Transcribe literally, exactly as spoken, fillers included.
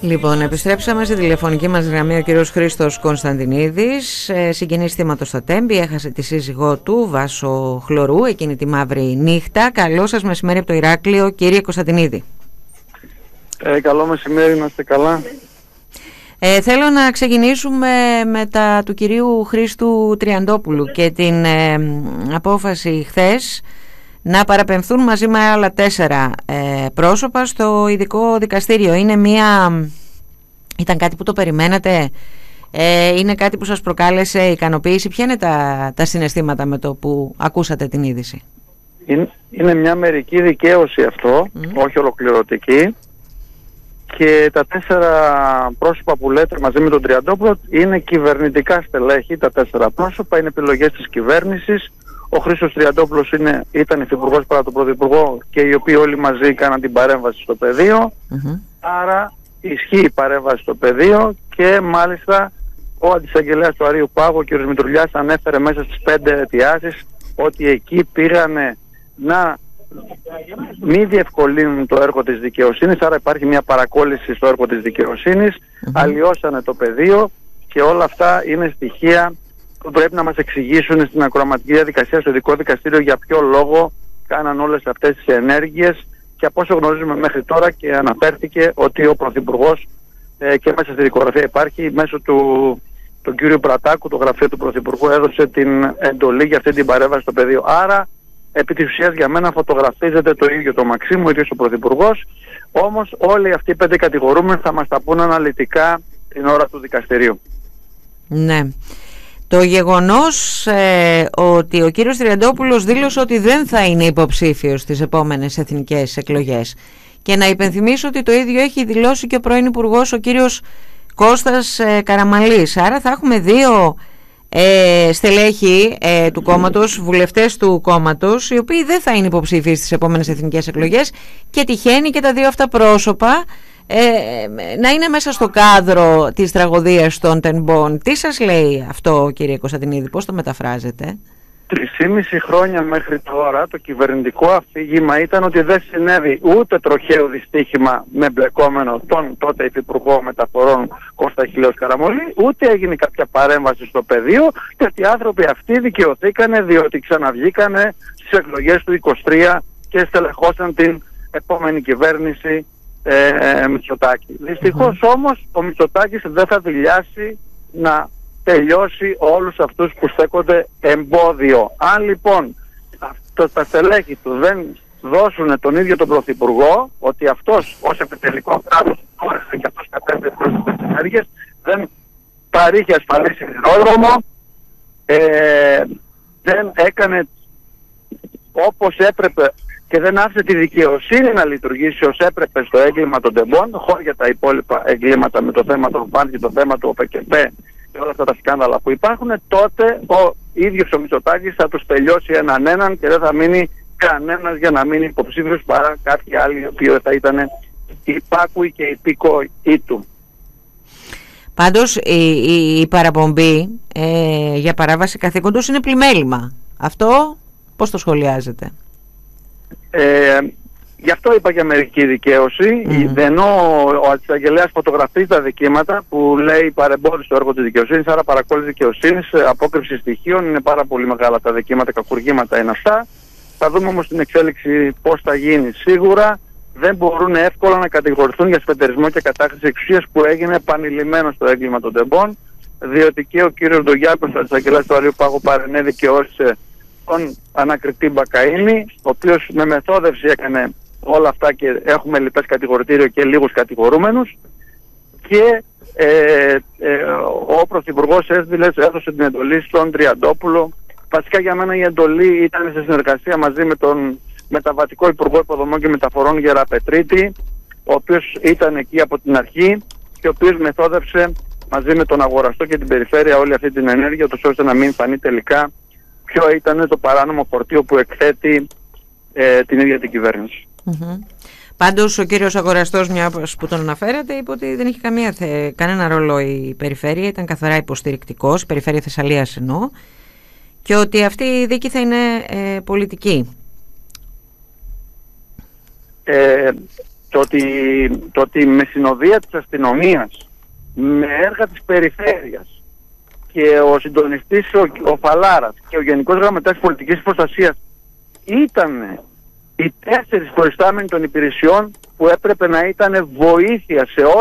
Λοιπόν, επιστρέψαμε στη τηλεφωνική μας γραμμή ο κύριος Χρήστος Κωνσταντινίδης, ε, συγγενής θύματος στο Τέμπη, έχασε τη σύζυγό του Βάσο Χλωρού εκείνη τη μαύρη νύχτα. Καλό σας μεσημέρι από το Ηράκλειο, κύριε Κωνσταντινίδη. Ε, καλό μεσημέρι, να είστε καλά. Ε, θέλω να ξεκινήσουμε με τα του κυρίου Χρήστου Τριαντόπουλου και την ε, απόφαση χθες να παραπεμφθούν μαζί με άλλα τέσσερα ε, πρόσωπα στο ειδικό δικαστήριο. Είναι μια... Ήταν κάτι που το περιμένατε, ε, είναι κάτι που σας προκάλεσε ικανοποίηση? Ποια είναι τα, τα συναισθήματα με το που ακούσατε την είδηση? Είναι, είναι μια μερική δικαίωση αυτό, mm. όχι ολοκληρωτική. Και τα τέσσερα πρόσωπα που λέτε μαζί με τον Τριαντόπουλο είναι κυβερνητικά στελέχη. Τα τέσσερα πρόσωπα είναι επιλογές της κυβέρνησης. Ο Χρήστος Τριαντόπουλος είναι, ήταν υφυπουργός παρά τον Πρωθυπουργό και οι οποίοι όλοι μαζί έκαναν την παρέμβαση στο πεδίο. Mm-hmm. Άρα ισχύει η παρέμβαση στο πεδίο και μάλιστα ο αντισαγγελέας του Αρείου Πάγου, ο κ. Μητρουλιάς, ανέφερε μέσα στις πέντε αιτιάσεις ότι εκεί πήγανε να μη διευκολύνουν το έργο της δικαιοσύνης, άρα υπάρχει μια παρακόλληση στο έργο της δικαιοσύνης, mm-hmm. αλλοιώσανε το πεδίο και όλα αυτά είναι στοιχεία που πρέπει να μας εξηγήσουν στην ακροαματική διαδικασία στο ειδικό δικαστήριο για ποιο λόγο κάναν όλες αυτές τις ενέργειες. Και από όσο γνωρίζουμε μέχρι τώρα, και αναφέρθηκε ότι ο Πρωθυπουργός ε, και μέσα στη δικογραφία υπάρχει, μέσω του τον κύριο Πρατάκου, το γραφείο του Πρωθυπουργού, έδωσε την εντολή για αυτή την παρέμβαση στο πεδίο. Άρα επί της ουσίας για μένα φωτογραφίζεται το ίδιο το Μαξίμου, ο ίδιος ο Πρωθυπουργός. Όμως όλοι αυτοί οι πέντε κατηγορούμενοι θα μας τα πούν αναλυτικά την ώρα του δικαστηρίου. Ναι. Το γεγονός ε, ότι ο κύριος Τριαντόπουλος δήλωσε ότι δεν θα είναι υποψήφιος στις επόμενες εθνικές εκλογές, και να υπενθυμίσω ότι το ίδιο έχει δηλώσει και ο πρώην Υπουργός, ο κύριος Κώστας ε, Καραμανλής. Άρα θα έχουμε δύο ε, στελέχη ε, του κόμματος, βουλευτές του κόμματος, οι οποίοι δεν θα είναι υποψήφιοι στις επόμενες εθνικές εκλογές, και τυχαίνει και τα δύο αυτά πρόσωπα Ε, να είναι μέσα στο κάδρο της τραγωδίας των Τεμπών. Τι σας λέει αυτό, κύριε Κωνσταντινίδη, πώς το μεταφράζετε? Τρεις χρόνια μέχρι τώρα το κυβερνητικό αφήγημα ήταν ότι δεν συνέβη ούτε τροχαίο δυστύχημα με μπλεκόμενο τον τότε Υφυπουργό Μεταφορών Κώστα Αχιλλέως Καραμανλή, ούτε έγινε κάποια παρέμβαση στο πεδίο, και ότι οι άνθρωποι αυτοί δικαιωθήκανε διότι ξαναβγήκανε στις εκλογές του είκοσι τρία και στελεχώσαν την επόμενη κυβέρνηση Ε, ε, Μητσοτάκη. Δυστυχώς mm-hmm. όμως ο Μητσοτάκης δεν θα δηλιάσει να τελειώσει όλους αυτούς που στέκονται εμπόδιο. Αν λοιπόν αυτό, τα στελέχη του δεν δώσουν τον ίδιο τον Πρωθυπουργό ότι αυτός ως επιτελικό κράτος όρεσε και αυτός κατέβηκε προς τις ενέργειες, δεν παρήχε ασφαλή σιδηρόδρομο, ε, δεν έκανε όπως έπρεπε και δεν άφησε τη δικαιοσύνη να λειτουργήσει ως έπρεπε στο έγκλημα των Τεμπών, χώρια τα υπόλοιπα εγκλήματα με το θέμα των ΒΑΝ και το θέμα του ΟΠΕΚΕΠΕ και όλα αυτά τα σκάνδαλα που υπάρχουν, τότε ο ίδιος ο Μητσοτάκης θα τους τελειώσει έναν έναν και δεν θα μείνει κανένας για να μείνει υποψήφιος παρά κάποιοι άλλοι οι οποίοι θα ήταν υπάκουοι και υπήκοοι του. Πάντως η, η, η παραπομπή ε, για παράβαση καθήκοντος είναι πλημέλημα. Αυτό πώς το σχολιάζετε? Ε, γι' αυτό είπα για μερική δικαίωση, mm-hmm. ενώ ο αντισαγγελέας φωτογραφίζει τα δικήματα που λέει παρεμπόδιση στο έργο της δικαιοσύνης, άρα παρακόλληση δικαιοσύνης, απόκρυψη στοιχείων, είναι πάρα πολύ μεγάλα τα δικήματα, κακουργήματα είναι αυτά. Θα δούμε όμως την εξέλιξη πώς θα γίνει. Σίγουρα δεν μπορούν εύκολα να κατηγορηθούν για σφετερισμό και κατάχρηση εξουσίας που έγινε επανειλημμένο στο έγκλημα των Τεμπών, διότι και ο κύριος Ντογιάκος, ο αντισαγγελέας του Αρείου Πάγου, παρενέβη και όρισε τον ανακριτή Μπακαΐνη, ο οποίος με μεθόδευση έκανε όλα αυτά και έχουμε λοιπές κατηγορητήριο και λίγους κατηγορούμενους, και ε, ε, ο Πρωθυπουργός έδωσε την εντολή στον Τριαντόπουλο. Βασικά για μένα η εντολή ήταν σε συνεργασία μαζί με τον Μεταβατικό Υπουργό Υποδομών και Μεταφορών Γεραπετρίτη, ο οποίος ήταν εκεί από την αρχή και ο οποίος μεθόδευσε μαζί με τον αγοραστό και την περιφέρεια όλη αυτή την ενέργεια, ώστε να μην φανεί τελικά ποιο ήταν το παράνομο φορτίο που εκθέτει ε, την ίδια την κυβέρνηση. Mm-hmm. Πάντως ο κύριος αγοραστός, μια που τον αναφέρατε, είπε ότι δεν είχε καμία θε, κανένα ρόλο η περιφέρεια, ήταν καθαρά υποστηρικτικός, η περιφέρεια Θεσσαλίας εννοώ, και ότι αυτή η δίκη θα είναι ε, πολιτική. Ε, το ότι, το ότι με συνοδεία της αστυνομίας, με έργα της περιφέρειας και ο συντονιστής ο, ο Φαλάρας και ο Γενικός Γραμματέας Πολιτικής Προστασίας ήταν οι τέσσερις προϊστάμενοι των υπηρεσιών που έπρεπε να ήταν βοήθεια σε